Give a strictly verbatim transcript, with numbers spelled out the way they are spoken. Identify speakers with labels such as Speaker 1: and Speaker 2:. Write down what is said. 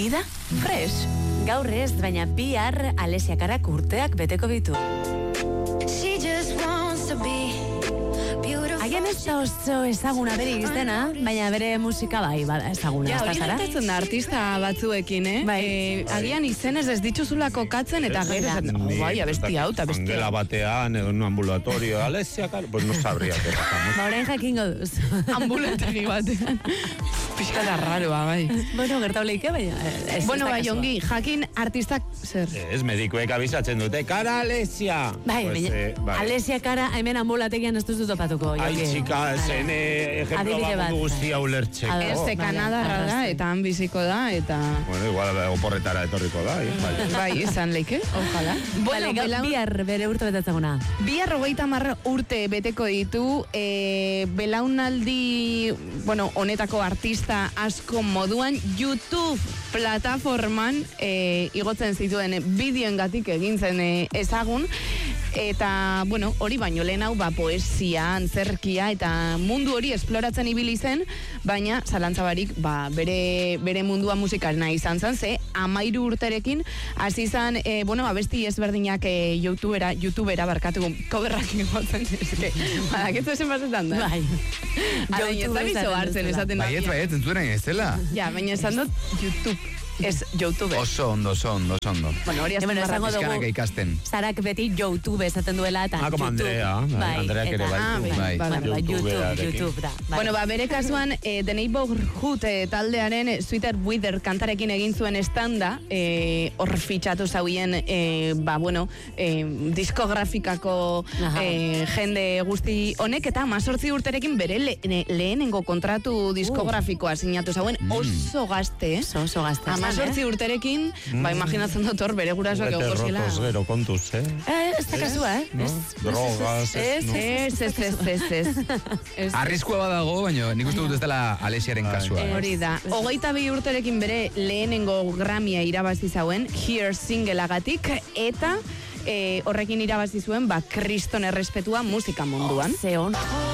Speaker 1: Hori da, Fresh. Gaur ez, baina bihar Alessia Carak urteak beteko bitu. Haien ez da oso ezaguna bere izena, baina bere musika bai, bada ezaguna.
Speaker 2: Ja, hori gertatzen da artista batzuekin, eh?
Speaker 1: Bai.
Speaker 2: E, agian izenez ez dituzulako katzen eta gero esaten, oh, bai, abesti hau, eta abesti
Speaker 3: Angela batean, edo en un ambulatorio, Alessia Carak, pues no sabría qué pasamos.
Speaker 1: Ba, orain jakingo duz.
Speaker 2: ambulategi batean. Pixka da raroa, bai.
Speaker 1: Bueno, gertau leike, baina ez
Speaker 2: Bueno,
Speaker 1: ez da
Speaker 2: bai,
Speaker 1: kasua.
Speaker 2: ongi, jakin artistak zer.
Speaker 3: Ez, medikuek abisatzen dute, kara Alessia!
Speaker 1: Bai,
Speaker 3: Pues,
Speaker 1: baina,
Speaker 3: eh, bai.
Speaker 1: Alessia Cara hemen ambulategian ez duzu topatuko.
Speaker 3: Ai,
Speaker 1: Jongi.
Speaker 3: txika, zen ejemplo
Speaker 1: Adibide bat,
Speaker 3: bat guztia
Speaker 1: bai.
Speaker 3: ulertzeko.
Speaker 1: Ado.
Speaker 2: Ez de
Speaker 1: Vale,
Speaker 2: Kanadarra da,
Speaker 1: arrazen.
Speaker 2: eta han biziko da, eta...
Speaker 3: Bueno, igual oporretara etorriko da, eh? Bai.
Speaker 2: Bai, izan leike, ojalá.
Speaker 1: Bueno,
Speaker 2: Bueno, belaun...
Speaker 1: bihar bere urte betatzaguna.
Speaker 2: Bihar hogeita hamar urte beteko ditu, e, belaunaldi, bueno, honetako artista asko moduan, YouTube plataforman e, igotzen zituen bideoengatik egin zen e, ezagun, eta, bueno, hori baino lehen hau, ba, poesia, antzerkia, eta mundu hori esploratzen ibili zen, baina, zalantzabarik, ba, bere, bere mundua musikarena izan zen, ze, amairu urterekin, hasi izan, e, bueno, abesti ezberdinak e, YouTubera, YouTubera, barkatu, coverrak egotzen, eske, badakizu esen pasetan da.
Speaker 1: Bai.
Speaker 2: Ara, ez da bizo hartzen, esaten da.
Speaker 4: Baiet, baiet, entzuen ez dela.
Speaker 2: Ja, baina esan dut YouTube, ez YouTube.
Speaker 4: Oso ondo, oso ondo, oso ondo.
Speaker 2: Bueno, hori
Speaker 1: Bueno,
Speaker 2: azten
Speaker 1: esango
Speaker 2: barra.
Speaker 1: dugu,
Speaker 4: ikasten.
Speaker 1: Sarak beti YouTube esaten duela, eta
Speaker 3: Ah, como
Speaker 1: YouTube.
Speaker 3: Andrea, bai, Andreak ere
Speaker 1: eta-
Speaker 3: baitu.
Speaker 1: Ah, bai,
Speaker 4: Bai.
Speaker 1: bai, bai, YouTube,
Speaker 3: YouTubearekin.
Speaker 1: YouTube da. Bai.
Speaker 2: Bueno, ba, bere kasuan, eh, The Neighborhood eh, taldearen eh, Sweeter Wither kantarekin egin zuen estanda, eh, hor fitxatu zauien, eh, ba, bueno, eh, diskografikako
Speaker 1: Aha.
Speaker 2: eh, jende guzti honek, eta mazortzi urterekin bere le, ne- lehenengo kontratu diskografikoa sinatu zauen, oso gazte, eh?
Speaker 1: Oso, oso gazte.
Speaker 2: Amazortzi urterekin, ba, imaginatzen dut hor, bere gurasoak
Speaker 3: Bete
Speaker 2: egon zela.
Speaker 3: rotos gero kontuz, eh?
Speaker 1: Eh, ez da kasua, eh?
Speaker 3: No?
Speaker 1: Ez,
Speaker 3: Drogas,
Speaker 1: ez,
Speaker 3: ez, no?
Speaker 2: Ez, ez, ez, ez, ez. Ez.
Speaker 4: Arriskua badago, baina nik uste dut ez dela Alessiaren kasua.
Speaker 1: Eh,
Speaker 2: Hori da. Hogeita bi urterekin bere lehenengo Grammya irabazi zauen, Here singleagatik, eta eh, horrekin irabazi zuen, ba, kriston errespetua musika munduan.
Speaker 1: Ze on.